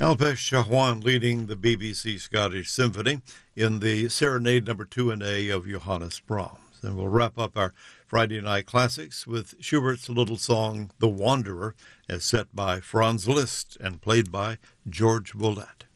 Alpesh Chauhan leading the BBC Scottish Symphony in the Serenade number 2 in A of Johannes Brahms. And we'll wrap up our Friday Night Classics with Schubert's little song, The Wanderer, as set by Franz Liszt and played by George Boulez.